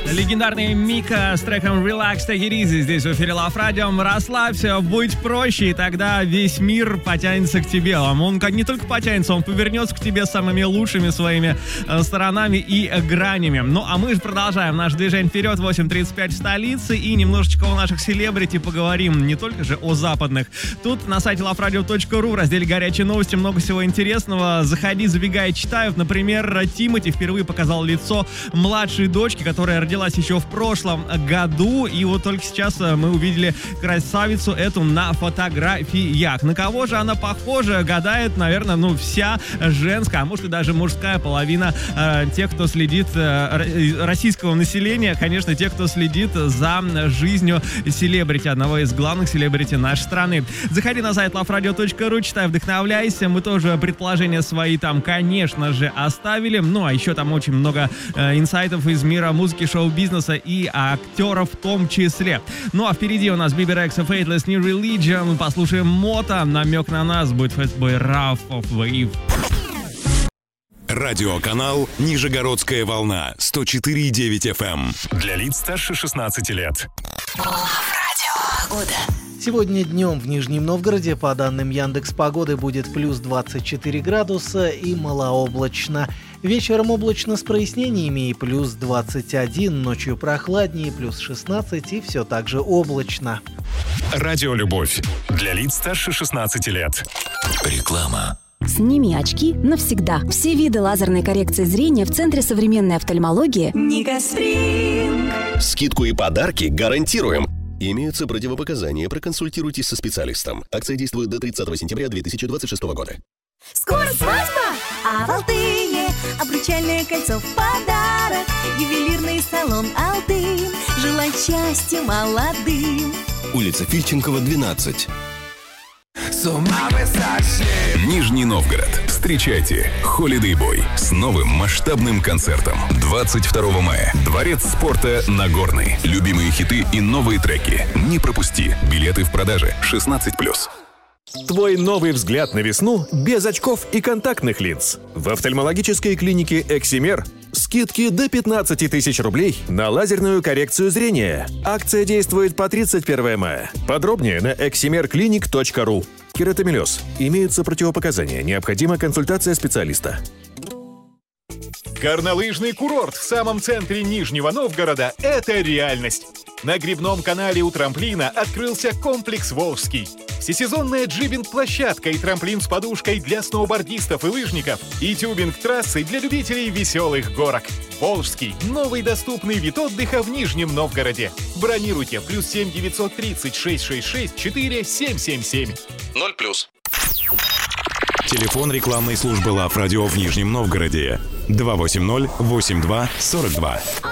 Легендарный Мика с треком Relax, Take It Easy здесь в эфире Love Radio. Расслабься, будь проще, и тогда весь мир потянется к тебе. Он не только потянется, он повернется к тебе самыми лучшими своими сторонами и гранями. Ну, а мы же продолжаем наше движение вперед. 8:35 в столице, и немножечко о наших селебрити поговорим, не только же о западных. Тут на сайте loveradio.ru в разделе «Горячие новости» много всего интересного. Заходи, забегай, читаю. Например, Тимати впервые показал лицо младшей дочки, которая родилась еще в прошлом году, и вот только сейчас мы увидели красавицу эту на фотографиях. На кого же она похожа, гадает, наверное, вся женская, а может и даже мужская половина тех, кто следит, российского населения, конечно, тех, кто следит за жизнью селебрити, одного из главных селебрити нашей страны. Заходи на сайт loveradio.ru, читай, вдохновляйся. Мы тоже предположения свои там, конечно же, оставили. Ну, а еще там очень много инсайтов из мира музыки, шоу-бизнеса и актеров в том числе. Ну, а впереди у нас Bieber X, Faithless, New Religion. Послушаем Мото. Намек на нас будет Fatboy Rough of Wave. Радиоканал «Нижегородская волна» 104,9 FM. Для лиц старше 16 лет. Сегодня днем в Нижнем Новгороде, по данным Яндекс.Погоды, будет плюс 24 градуса и малооблачно. Вечером облачно с прояснениями и плюс 21, ночью прохладнее, плюс 16 и все так же облачно. Радиолюбовь. Для лиц старше 16 лет. Реклама. Сними очки навсегда. Все виды лазерной коррекции зрения в Центре современной офтальмологии. Никоспринг. Скидку и подарки гарантируем. Имеются противопоказания, проконсультируйтесь со специалистом. Акция действует до 30 сентября 2026 года. Скоро свадьба, а в Алтыне обручальное кольцо в подарок. Ювелирный салон «Алтын». Желай счастья молодым. Улица Фильченкова, 12. Нижний Новгород. Встречайте Holiday Boy с новым масштабным концертом. 22 мая. Дворец спорта Нагорный. Любимые хиты и новые треки. Не пропусти. Билеты в продаже. 16+. Твой новый взгляд на весну без очков и контактных линз. В офтальмологической клинике «Эксимер» скидки до 15 тысяч рублей на лазерную коррекцию зрения. Акция действует по 31 мая. Подробнее на eximerclinic.ru. Кератомелез. Имеются противопоказания. Необходима консультация специалиста. Горнолыжный курорт в самом центре Нижнего Новгорода – это реальность. На гребном канале у трамплина открылся комплекс «Волжский». Всесезонная джибинг-площадка и трамплин с подушкой для сноубордистов и лыжников, и тюбинг-трассы для любителей веселых горок. «Волжский» – новый доступный вид отдыха в Нижнем Новгороде. Бронируйте +7 930 666 4777. 0+. Телефон рекламной службы Love Radio в Нижнем Новгороде 280 82 42.